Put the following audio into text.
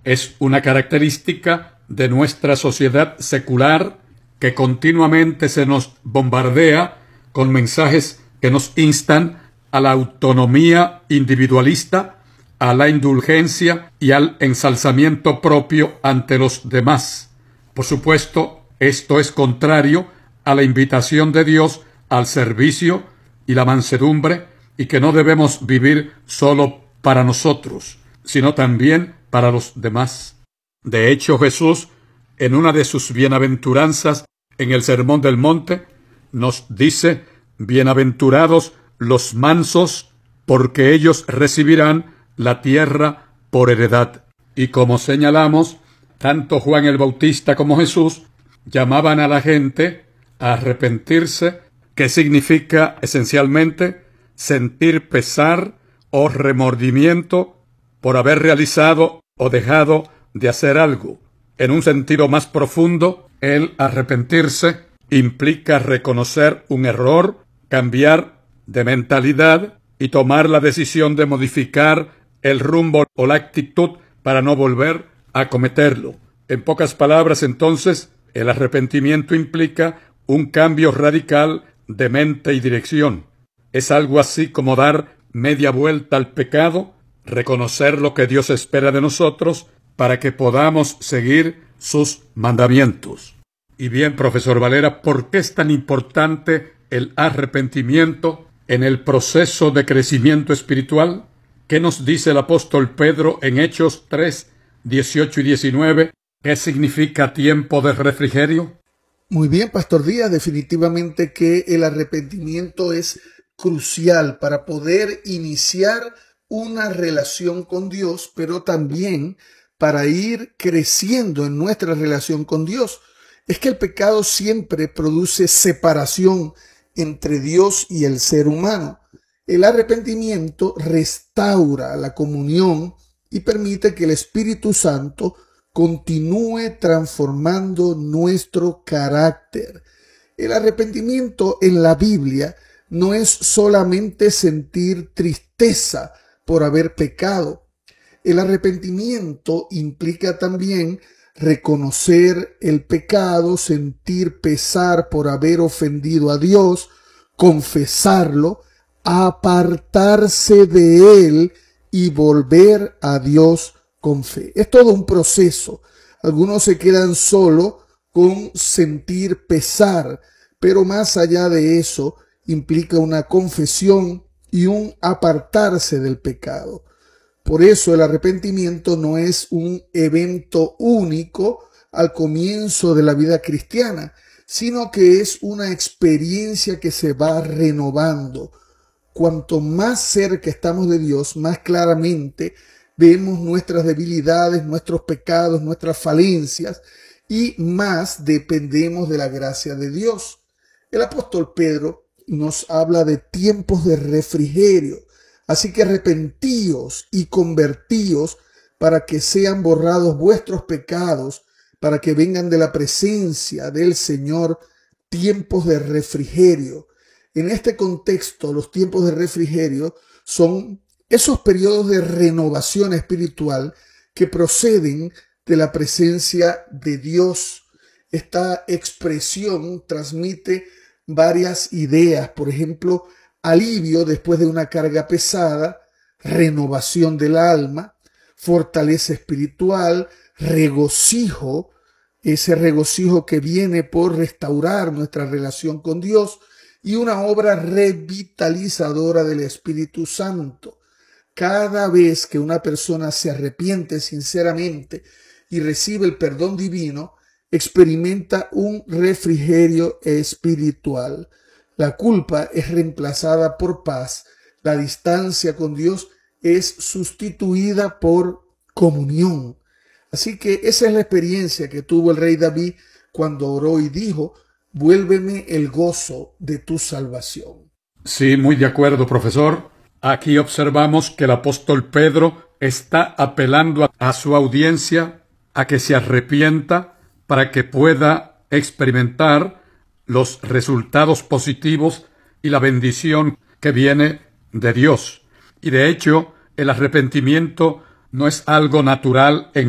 Es una característica de nuestra sociedad secular que continuamente se nos bombardea con mensajes que nos instan a la autonomía individualista, a la indulgencia y al ensalzamiento propio ante los demás. Por supuesto, esto es contrario a la invitación de Dios al servicio y la mansedumbre, y que no debemos vivir solo para nosotros, sino también para los demás. De hecho, Jesús, en una de sus bienaventuranzas en el Sermón del Monte, nos dice: bienaventurados los mansos, porque ellos recibirán la tierra por heredad. Y como señalamos, tanto Juan el Bautista como Jesús llamaban a la gente a arrepentirse, que significa esencialmente sentir pesar o remordimiento por haber realizado o dejado de hacer algo. En un sentido más profundo, el arrepentirse implica reconocer un error, cambiar de mentalidad y tomar la decisión de modificar el rumbo o la actitud para no volver a cometerlo. En pocas palabras, entonces, el arrepentimiento implica un cambio radical de mente y dirección. Es algo así como dar media vuelta al pecado, reconocer lo que Dios espera de nosotros para que podamos seguir sus mandamientos. Y bien, profesor Valera, ¿por qué es tan importante el arrepentimiento en el proceso de crecimiento espiritual? ¿Qué nos dice el apóstol Pedro en Hechos 3, 18 y 19? ¿Qué significa tiempo de refrigerio? Muy bien, Pastor Díaz, definitivamente que el arrepentimiento es crucial para poder iniciar una relación con Dios, pero también para ir creciendo en nuestra relación con Dios. Es que el pecado siempre produce separación entre Dios y el ser humano. El arrepentimiento restaura la comunión y permite que el Espíritu Santo continúe transformando nuestro carácter. El arrepentimiento en la Biblia no es solamente sentir tristeza por haber pecado. El arrepentimiento implica también reconocer el pecado, sentir pesar por haber ofendido a Dios, confesarlo, apartarse de él y volver a Dios con fe. Es todo un proceso. Algunos se quedan solo con sentir pesar, pero más allá de eso implica una confesión y un apartarse del pecado. Por eso el arrepentimiento no es un evento único al comienzo de la vida cristiana, sino que es una experiencia que se va renovando. Cuanto más cerca estamos de Dios, más claramente vemos nuestras debilidades, nuestros pecados, nuestras falencias, y más dependemos de la gracia de Dios. El apóstol Pedro nos habla de tiempos de refrigerio. Así que arrepentíos y convertíos para que sean borrados vuestros pecados, para que vengan de la presencia del Señor tiempos de refrigerio. En este contexto, los tiempos de refrigerio son esos periodos de renovación espiritual que proceden de la presencia de Dios. Esta expresión transmite varias ideas, por ejemplo, alivio después de una carga pesada, renovación del alma, fortaleza espiritual, regocijo, ese regocijo que viene por restaurar nuestra relación con Dios, y una obra revitalizadora del Espíritu Santo. Cada vez que una persona se arrepiente sinceramente y recibe el perdón divino, experimenta un refrigerio espiritual. La culpa es reemplazada por paz. La distancia con Dios es sustituida por comunión. Así que esa es la experiencia que tuvo el rey David cuando oró y dijo: vuélveme el gozo de tu salvación. Sí, muy de acuerdo, profesor. Aquí observamos que el apóstol Pedro está apelando a su audiencia a que se arrepienta para que pueda experimentar los resultados positivos y la bendición que viene de Dios. Y de hecho, el arrepentimiento no es algo natural en